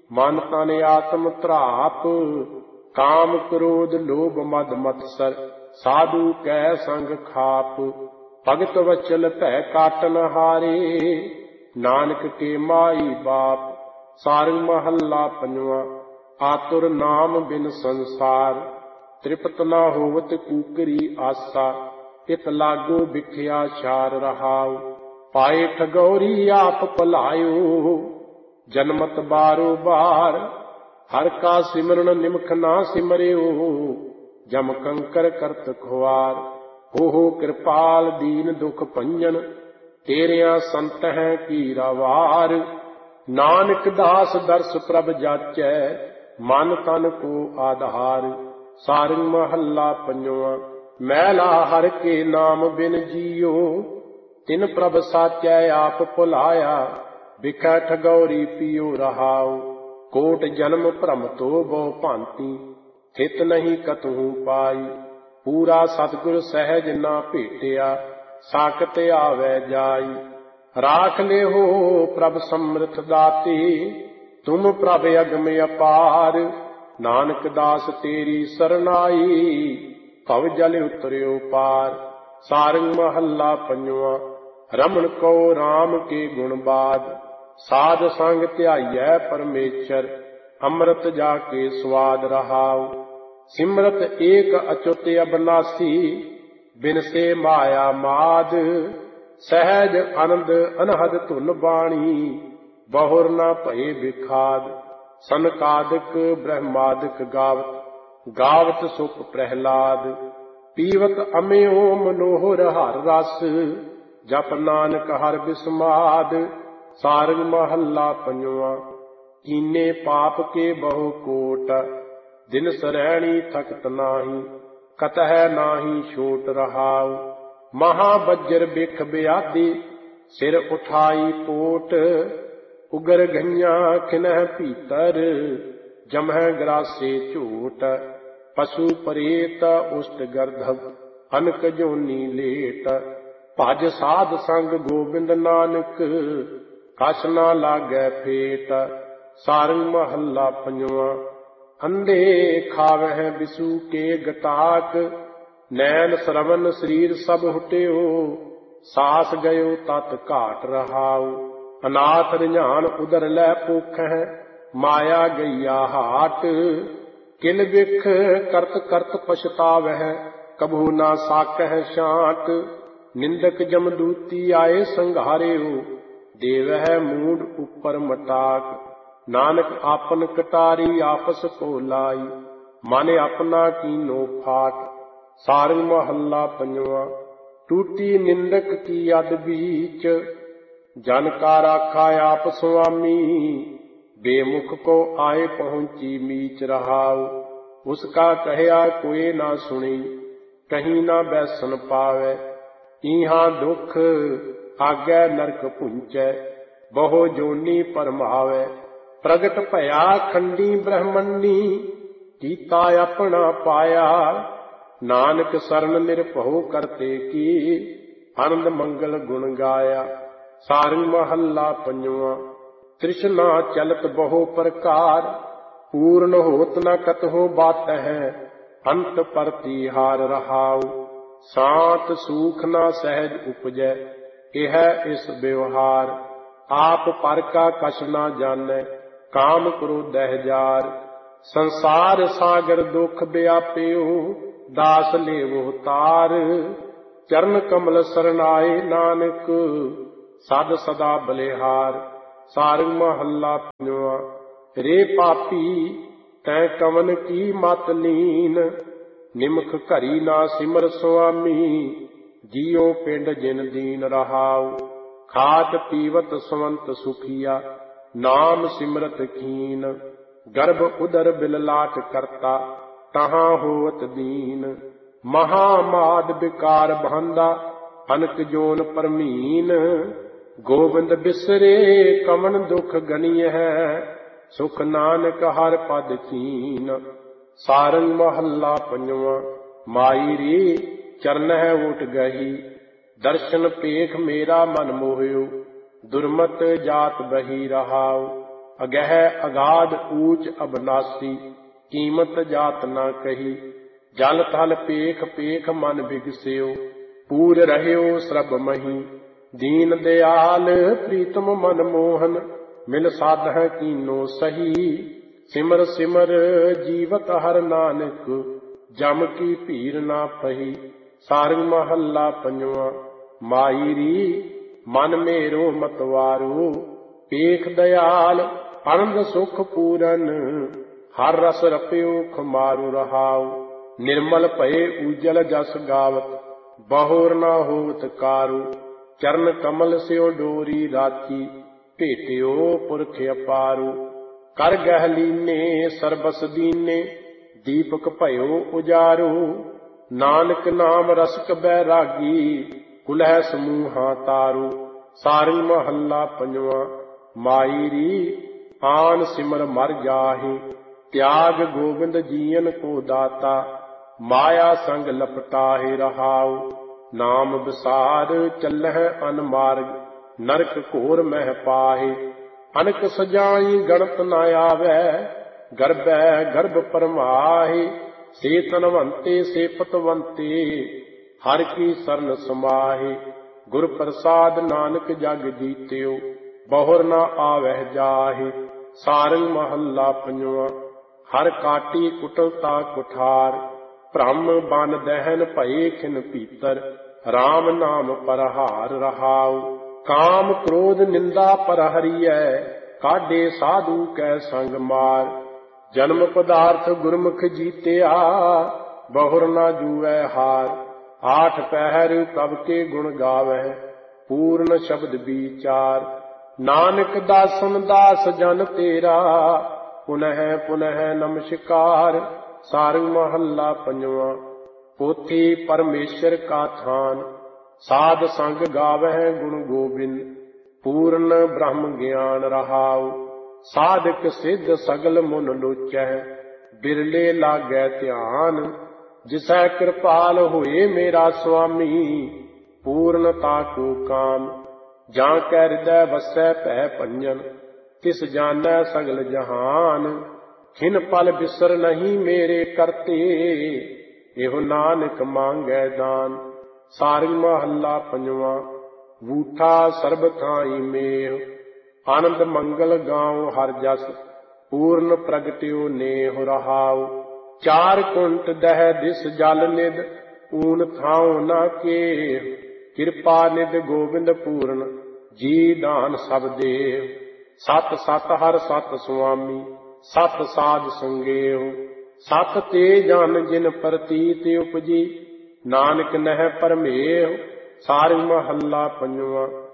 मन तन आत्म त्राप, काम क्रोध लोभ मद मत्सर, साधु कै संग खाप। भगत वचल भै काटन हारे, नानक के माई बाप। सारंग महला पंजवा। आतुर नाम बिन संसार, तृप्त न होवत कूकरी आसा। इत लागो बिख्या चार रहाव, पाए ठगौरी आप पलायो। जन्मत बारो बार, हर का सिमरन निमख ना सिमरियो। जम कंकर करत खुआर, हो कृपाल दीन दुख भंजन। तेरिया संत है कीरा वार, नानक दास दर्श प्रभ जाचै। मन तन को आधार। सारंग महला पंजवा। मैला हर के नाम बिन जियो, तिन प्रभ साचै आप भुलाया। बिखै ठगौरी पियो रहाओ, कोट जन्म भ्रम तो बहु भांति। थित नहीं कतहु पाई, पूरा सतगुर सहज ना भेटिया। साकत आवे जाई, राख ले हो प्रभ समृथ दाते। तुम प्रभ अगम अपार, नानक दास तेरी सरनाई। भव जल उतरियो पार। सारंग महला पंजवा। रमन को राम के गुण बाद, साध संग ध्याइयै परमेश्वर। अमृत जाके स्वाद रहाओ, सिमरत एक अच्युत अबनासी। बिन से माया माद, सहज आनंद अनहद धुन बाणी। बहुर न भये बिखाद, सनकादिक ब्रह्मादिक गावत। गावत सुख प्रहलाद, पीवत अम्यो मनोहर हर रस। जप नानक हर बिस्माद। सारंग महला पंजवा। कीने पाप के बहु कोट, दिन सरैणी थकत नाही। कतह नाही छोट रहाओ, महाबज्र बिख ब्याधि। सिर उठाई पोट, उगर गैया खिनह भीतर। जमह ग्रासे झूठ, पशु परेत उष्ट गर्धव। अनक जोनी लेट, भज साध संग गोबिंद नानक। कछ ना लागै फेट। सारंग महला पंजवा। अंधे खावह बिसु के गटाक, नैन श्रवण शरीर सब हुट्यो। सास गयो तत घाट रहाओ, अनाथ रिझान उदर लै पोखह। माया गैया हाट, किल बिख करत करत पछतावह। कबहू ना साकह शांत, निंदक जमदूती आए संघारियो। देवह मूड ऊपर मटाक, नानक आपन कटारी आपस को लाई। मन अपना कीनो फाट। सारंग महला पंजवा। टूटी निंदक की अद बीच, जन का राखा आप स्वामी। बेमुख को आए पहुंची मीच रहाओ, उसका कहया कोई ना सुनी। कहीं ना बैसन पावे, इहाँ दुख आगे नरक पुंचै। बहु जोनी परमावे, प्रगट भया खंडी ब्रह्मणी। कीता अपना पाया, नानक शरण निरभउ करते की। आनंद मंगल गुण गाया। सारंग महला पंजवा। तृष्णा चलत बहु प्रकार, पूर्ण होत न कतहु बात है। अंत प्रतिहार रहाउ, शांत सूख न सहज उपजै। यह इस व्यवहार, आप पर का कछ न जानै। काम क्रोध हजार, संसार सागर दुख व्याप्यो। दास लेवो तार, चरण कमल सरनाए नानक। सद सदा बलिहार। सारंग महला पंजवा। रे पापी तै कवन की मत लीन, निमख घरी ना सिमर स्वामी। जियो पिंड जिन दीन रहाओ, खात पीवत स्वंत सुखिया। नाम सिमरत कीन, गर्भ उदर बिललाट करता। तहाँ होवत दीन, महामाद विकार भांदा। अनक जोन परमीन, गोविंद बिसरे कवन दुख गनिय है। सुख नानक हर पद कीन। सारंग महला पंजवा। माई रे चरण है उठ गही, दर्शन पेख मेरा मन मोहियो। दुर्मत जात बही रहाओ, ਅਗਹਿ ਅਗਾਧ ਊਚ ਅਬਨਾਸੀ, ਕੀਮਤ ਜਾਤ ਨਾ ਕਹੀ। ਜਲ ਥਲ ਪੇਖ ਪੇਖ ਮਨ ਬਿਗਸਿਓ, ਪੂਰ ਰਹਿਓ ਸਰਬ ਮਹੀ। ਦੀਨ ਦਿਆਲ ਪ੍ਰੀਤਮ ਮਨ ਮੋਹਨ, ਮਿਲ ਸਾਧਹਿ ਕੀਨੋ ਸਹੀ। ਸਿਮਰ ਸਿਮਰ ਜੀਵਤ ਹਰ ਨਾਨਕ, ਜਮ ਕੀ ਭੀਰ ਨਾ ਪਹੀ। ਸਾਰੰਗ ਮਹੱਲਾ ਪੰਜਵਾਂ। ਮਾਈਰੀ ਮਨ ਮੇਰੋ ਮਤਵਾਰੂ, ਪੇਖ ਦਿਆਲ ਆਨੰਦ ਸੁਖ ਪੂਰਨ। ਹਰ ਰਸ ਰਪਿਓ ਖੁਮਾਰੂ ਰਹਾਉ, ਨਿਰਮਲ ਭਏ ਊਜਲ ਜਸ ਗਾਵਤ। ਬਹੁਰ ਨਾ ਹੋਵਤ ਕਾਰੂ, ਚਰਨ ਕਮਲ ਸਿਓ ਡੋਰੀ ਰਾਖੀ। ਭੇਟਿਓ ਪੁਰਖ ਅਪਾਰੂ, ਕਰ ਗਹਿ ਲੀਨੇ ਸਰਬਸ ਦੀਨੇ। ਦੀਪਕ ਭਇਓ ਉਜਾਰੂ, ਨਾਨਕ ਨਾਮ ਰਸਕ ਬੈਰਾਗੀ। ਕੁਲਹਿ ਸਮੂਹਾਂ ਤਾਰੂ। ਸਾਰੰਗ ਮਹੱਲਾ ਪੰਜਵਾਂ। ਮਾਈਰੀ ਆਨ ਸਿਮਰ ਮਰ ਜਾਹੇ, ਤਿਆਗ ਗੋਬਿੰਦ ਜੀਅਨ ਕੋ ਦਾਤਾ। ਮਾਇਆ ਸੰਗ ਲਪਟਾਹੇ ਰਹਾਉ, ਨਾਮ ਵਿਸਾਰ ਚੱਲਹਿ ਅਨ ਮਾਰਗ। ਨਰਕ ਘੋਰ ਮਹਿ ਪਾਹੇ, ਅਨਕ ਸਜਾਈ ਗਣਤ ਨ ਆਵੈ। ਗਰਭੈ ਗਰਭ ਪਰਮਾਹੇ, ਸੇ ਤਨਵੰਤੇ ਸੇ ਪਤਵੰਤੇ। ਹਰ ਕੀ ਸਰਨ ਸਮਾਹੇ, ਗੁਰ ਪ੍ਰਸਾਦ ਨਾਨਕ ਜਗ ਜੀਤਿਓ। ਬਹੁਰ ਨ ਆਵਹਿ ਜਾਹੇ। ਸਾਰੰਗ ਮਹੱਲਾ ਪੰਜਵਾਂ। ਹਰ ਕਾਟੀ ਕੁਟਲਤਾ ਕੁਠਾਰ, ਭ੍ਰਮ ਬਨ ਦਹਿਨ ਭਏ ਖਿਨ ਭੀਤਰ। ਰਾਮ ਨਾਮ ਪਰਹਾਰ ਰਹਾਉ, ਕਾਮ ਕ੍ਰੋਧ ਨਿੰਦਾ ਪਰ ਹਰੀਐ। ਕਾਢੇ ਸਾਧੂ ਕੈ ਸੰਗ ਮਾਰ, ਜਨਮ ਪਦਾਰਥ ਗੁਰਮੁਖ ਜੀਤਿਆ। ਬਹੁਰ ਨਾ ਜੂਐ ਹਾਰ, ਆਠ ਪਹਿਰ ਕਬ ਕੇ ਗੁਣ ਗਾਵਹਿ। ਪੂਰਨ ਸ਼ਬਦ ਵਿਚਾਰ, ਨਾਨਕ ਦਾਸਨ ਦਾਸ ਜਨ ਤੇਰਾ। ਪੁਨਹਿ ਪੁਨਹਿ ਨਮਸਕਾਰ। ਸਾਰੰਗ ਮਹੱਲਾ ਪੰਜਵਾਂ। ਪੋਥੀ ਪਰਮੇਸ਼ਰ ਕਾ ਥਾਨ, ਸਾਧ ਸੰਗ ਗਾਵਹਿ ਗੁਣ ਗੋਬਿੰਦ। ਪੂਰਨ ਬ੍ਰਹਮ ਗਿਆਨ ਰਹਾਉ, ਸਾਧਕ ਸਿੱਧ ਸਗਲ ਮੁਨ ਲੋਚਹਿ। ਬਿਰਲੇ ਲਾਗੈ ਧਿਆਨ, ਜਿਸੈ ਕਿਰਪਾਲ ਹੋਏ ਮੇਰਾ ਸੁਆਮੀ। ਪੂਰਨਤਾ ਕੋ ਕਾਮ, ਜਾਂ ਕੈ ਹਿਰਦੈ ਵਸੈ ਭੈ ਭੰਜਨ। ਤਿਸ ਜਾਣੈ ਸਗਲ ਜਹਾਨ, ਖਿਨ ਪਲ ਬਿਸਰ ਨਹੀਂ ਮੇਰੇ ਕਰਤੇ। ਇਹੋ ਨਾਨਕ ਮੰਗੈ ਦਾਨ। ਸਾਰੰਗ ਮਹੱਲਾ ਪੰਜਵਾਂ। ਬੂਠਾ ਸਰਬ ਥਾਈ ਮੇਹ, ਆਨੰਦ ਮੰਗਲ ਗਾਉ ਹਰ ਜਸ। ਪੂਰਨ ਪ੍ਰਗਟਿਓ ਨੇਹ ਰਹਾਉ, ਚਾਰ ਕੁੰਟ ਦਹਿ ਦਿਸ ਜਲ ਨਿਧ। ਊਨ ਥਾਉ ਨਾ ਕੇ, ਕਿਰਪਾ ਨਿਧ ਗੋਬਿੰਦ ਪੂਰਨ। ਜੀ ਦਾਨ ਸਭ ਦੇਵ, ਸਤ ਸਤ ਹਰ ਸਤ ਸੁਆਮੀ। ਸਤ ਸਾਧ ਸੰਗੇਹੁ, ਸਤ ਤੇ ਜਨ ਜਿਨ ਪ੍ਰਤੀਤ ਉਪਜੀ। ਨਾਨਕ ਨਹਿ ਪਰਮੇਹੁ। ਸਾਰੰਗ ਮਹੱਲਾ ਪੰਜਵਾਂ।